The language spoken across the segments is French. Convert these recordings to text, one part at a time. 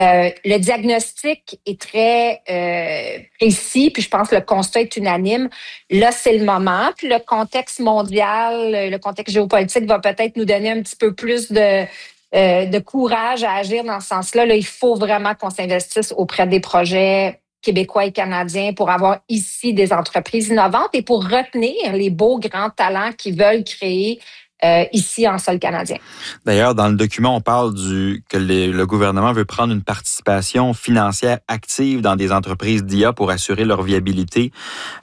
Le diagnostic est très précis, puis je pense que le constat est unanime. Là, c'est le moment. Puis le contexte mondial, le contexte géopolitique va peut-être nous donner un petit peu plus de courage à agir dans ce sens-là. Là, il faut vraiment qu'on s'investisse auprès des projets québécois et canadiens pour avoir ici des entreprises innovantes et pour retenir les beaux grands talents qui veulent créer ici en sol canadien. D'ailleurs, dans le document, on parle que le gouvernement veut prendre une participation financière active dans des entreprises d'IA pour assurer leur viabilité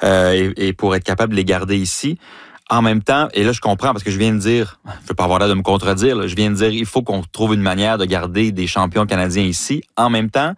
et pour être capable de les garder ici. En même temps, et là je comprends parce que je viens de dire, je ne veux pas avoir l'air de me contredire, là, je viens de dire il faut qu'on trouve une manière de garder des champions canadiens ici. En même temps,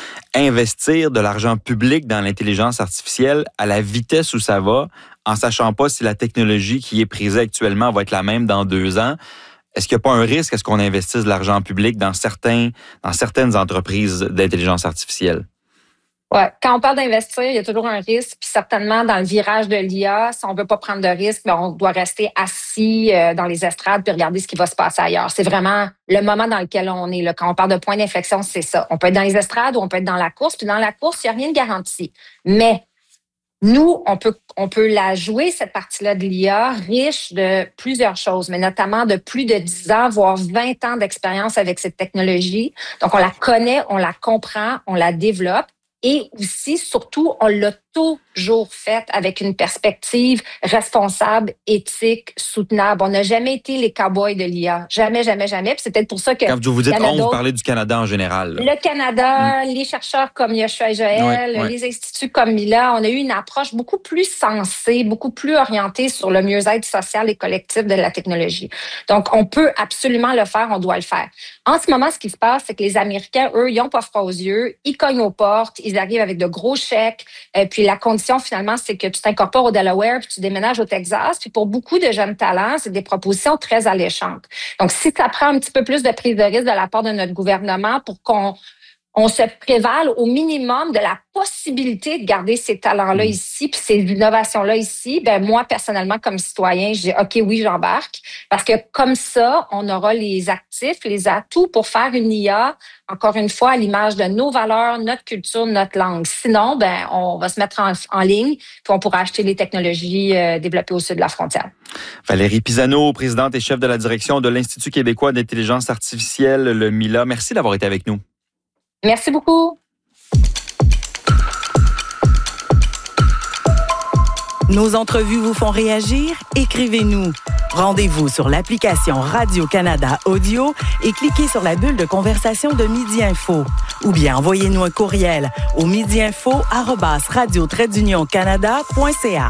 investir de l'argent public dans l'intelligence artificielle à la vitesse où ça va, en sachant pas si la technologie qui est prisée actuellement va être la même dans 2 ans, est-ce qu'il n'y a pas un risque à ce qu'on investisse de l'argent public dans certaines entreprises d'intelligence artificielle? Ouais, quand on parle d'investir, il y a toujours un risque. Puis certainement, dans le virage de l'IA, si on ne veut pas prendre de risque, bien, on doit rester assis dans les estrades puis regarder ce qui va se passer ailleurs. C'est vraiment le moment dans lequel on est. Là. Quand on parle de point d'inflexion, c'est ça. On peut être dans les estrades ou on peut être dans la course. Puis dans la course, il n'y a rien de garanti. Mais nous, on peut la jouer, cette partie-là de l'IA, riche de plusieurs choses, mais notamment de plus de 10 ans, voire 20 ans d'expérience avec cette technologie. Donc, on la connaît, on la comprend, on la développe. Et aussi, surtout, on l'a toujours fait avec une perspective responsable, éthique, soutenable. On n'a jamais été les cow-boys de l'IA. Jamais, jamais, jamais. Puis c'est peut-être pour ça que... Quand vous dites on, vous parlez du Canada en général. Le Canada, les chercheurs comme Yoshua et Joël, les instituts comme Mila, on a eu une approche beaucoup plus sensée, beaucoup plus orientée sur le mieux-être social et collectif de la technologie. Donc, on peut absolument le faire, on doit le faire. En ce moment, ce qui se passe, c'est que les Américains, eux, ils n'ont pas froid aux yeux, ils cognent aux portes, ils arrivent avec de gros chèques, puis la condition, finalement, c'est que tu t'incorpores au Delaware puis tu déménages au Texas. Puis pour beaucoup de jeunes talents, c'est des propositions très alléchantes. Donc, si ça prend un petit peu plus de prise de risque de la part de notre gouvernement pour qu'on se prévale au minimum de la possibilité de garder ces talents-là ici puis ces innovations-là ici, ben moi, personnellement, comme citoyen, je dis OK, oui, j'embarque. Parce que comme ça, on aura les actifs, les atouts pour faire une IA, encore une fois, à l'image de nos valeurs, notre culture, notre langue. Sinon, ben on va se mettre en ligne puis on pourra acheter les technologies développées au sud de la frontière. Valérie Pisano, présidente et chef de la direction de l'Institut québécois d'intelligence artificielle, le MILA. Merci d'avoir été avec nous. Merci beaucoup. Nos entrevues vous font réagir? Écrivez-nous. Rendez-vous sur l'application Radio-Canada Audio et cliquez sur la bulle de conversation de Midi Info. Ou bien envoyez-nous un courriel au midiinfo@radio-canada.ca.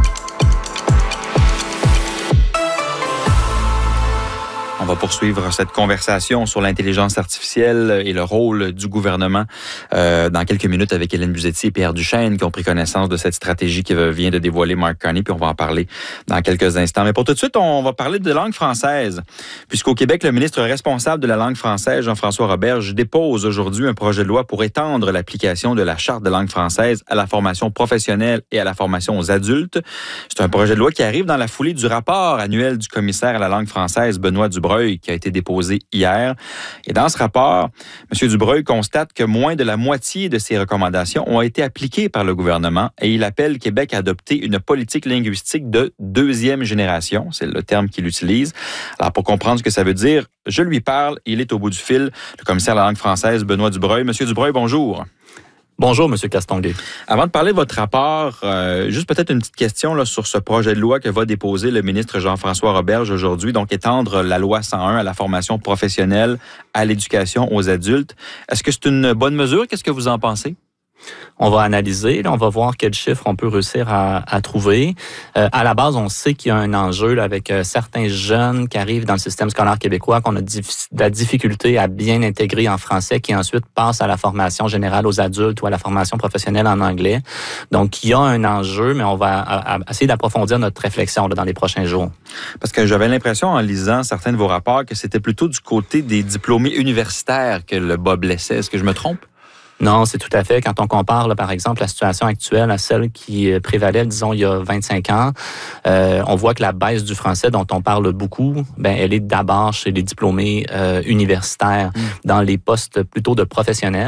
On va poursuivre cette conversation sur l'intelligence artificielle et le rôle du gouvernement dans quelques minutes avec Hélène Buzetti et Pierre Duchesne qui ont pris connaissance de cette stratégie que vient de dévoiler Mark Carney, puis on va en parler dans quelques instants. Mais pour tout de suite, on va parler de langue française, puisqu'au Québec, le ministre responsable de la langue française, Jean-François Roberge, dépose aujourd'hui un projet de loi pour étendre l'application de la Charte de langue française à la formation professionnelle et à la formation aux adultes. C'est un projet de loi qui arrive dans la foulée du rapport annuel du commissaire à la langue française, Benoît Dubreuil, qui a été déposé hier. Et dans ce rapport, M. Dubreuil constate que moins de la moitié de ces recommandations ont été appliquées par le gouvernement et il appelle Québec à adopter une politique linguistique de deuxième génération. C'est le terme qu'il utilise. Alors, pour comprendre ce que ça veut dire, je lui parle. Il est au bout du fil. Le commissaire à la langue française, Benoît Dubreuil. M. Dubreuil, bonjour. Bonjour, M. Castonguay. Avant de parler de votre rapport, juste peut-être une petite question là, sur ce projet de loi que va déposer le ministre Jean-François Roberge aujourd'hui, donc étendre la loi 101 à la formation professionnelle, à l'éducation aux adultes. Est-ce que c'est une bonne mesure? Qu'est-ce que vous en pensez? On va analyser, là, on va voir quels chiffres on peut réussir à trouver. À la base, on sait qu'il y a un enjeu là, avec certains jeunes qui arrivent dans le système scolaire québécois, qu'on a de la difficulté à bien intégrer en français, qui ensuite passent à la formation générale aux adultes ou à la formation professionnelle en anglais. Donc, il y a un enjeu, mais on va essayer d'approfondir notre réflexion là, dans les prochains jours. Parce que j'avais l'impression, en lisant certains de vos rapports, que c'était plutôt du côté des diplômés universitaires que le bas blessait. Est-ce que je me trompe? Non, c'est tout à fait. Quand on compare, là, par exemple, la situation actuelle à celle qui prévalait, disons, il y a 25 ans, on voit que la baisse du français dont on parle beaucoup, ben, elle est d'abord chez les diplômés universitaires, dans les postes plutôt de professionnels.